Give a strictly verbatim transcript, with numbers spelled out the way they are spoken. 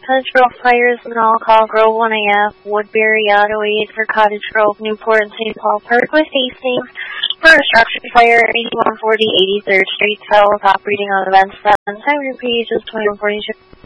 Cottage Grove Fire is an all-call Grove one A F, Woodbury, Auto eight for Cottage Grove, Newport, and Saint Paul Park with Hastings. For a structure fire, eighty-one forty eighty-third Street, Fellows operating on events seven. Time repeat is twenty-one forty-two.